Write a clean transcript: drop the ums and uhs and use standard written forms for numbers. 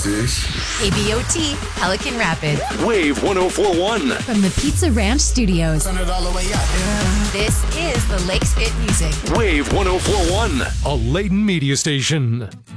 Fish. KBOT, Pelican Rapid. Wave 1041. From the Pizza Ranch Studios. Turn it all the way up. This is the Lakes Hit Music. Wave 1041. A Layton media station.